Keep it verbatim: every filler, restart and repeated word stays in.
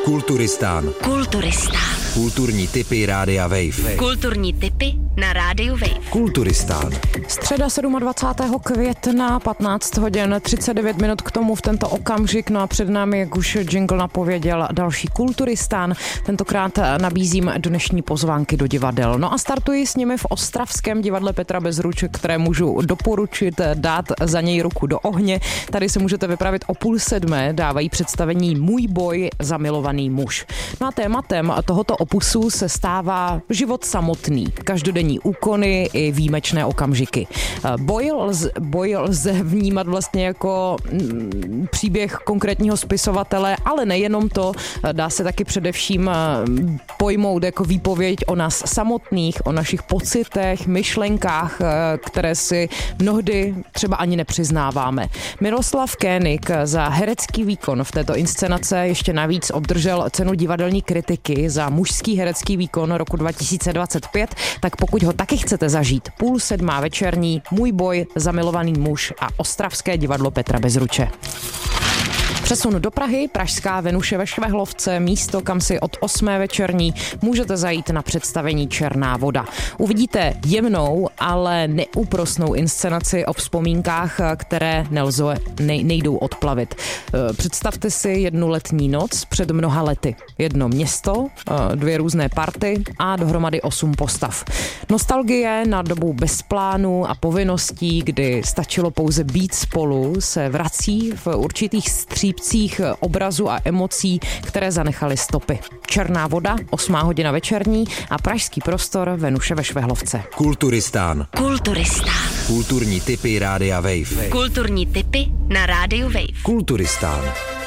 Kulturistán. Kulturistán. Kulturní tipy Rádia Wave. Kulturní tipy na Rádiu Wave. Kulturistán. Středa dvacátého sedmého května, patnáct hodin třicet devět minut k tomu v tento okamžik. No a před námi, jak už jingle napověděl, další Kulturistán. Tentokrát nabízím dnešní pozvánky do divadel. No a startuji s nimi v ostravském divadle Petra Bezruče, které můžu doporučit, dát za něj ruku do ohně. Tady se můžete vypravit o půl sedmé, dávají představení Můj boj, zamilovaný muž. No a tématem tohoto opusu se stává život samotný, každodenní úkony i výjimečné okamžiky. Boj lze, boj lze vnímat vlastně jako mm, příběh konkrétního spisovatele, ale nejenom to, dá se taky především pojmout jako výpověď o nás samotných, o našich pocitech, myšlenkách, které si mnohdy třeba ani nepřiznáváme. Miroslav Kénik za herecký výkon v této inscenace ještě navíc obdržel cenu divadelní kritiky za mužský herecký výkon roku dva tisíce dvacet pět, tak pokud ho taky chcete zažít, půl sedmá večerní Můj boj, zamilovaný muž a ostravské divadlo Petra Bezruče. Přesun do Prahy, pražská Venuše ve Švehlovce, místo, kam si od osmé večerní můžete zajít na představení Černá voda. Uvidíte jemnou, ale neúprosnou inscenaci o vzpomínkách, které nelze, nej, nejdou odplavit. Představte si jednu letní noc před mnoha lety. Jedno město, dvě různé party a dohromady osm postav. Nostalgie na dobu bez plánu a povinností, kdy stačilo pouze být spolu, se vrací v určitých střípcích obrazu a emocí, které zanechaly stopy. Černá voda, osmá hodina večerní a pražský prostor Venuše ve Švehlovce. Kulturistán. Kulturistán. Kulturní tipy Rádia Wave. Kulturní tipy na Rádiu Wave. Kulturistán.